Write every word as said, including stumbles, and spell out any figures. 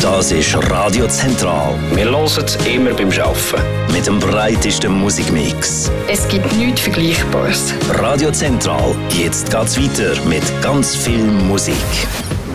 Das ist Radio Zentral. Wir hören es immer beim Arbeiten. Mit dem breitesten Musikmix. Es gibt nichts Vergleichbares. Radio Zentral, jetzt geht's weiter mit ganz viel Musik.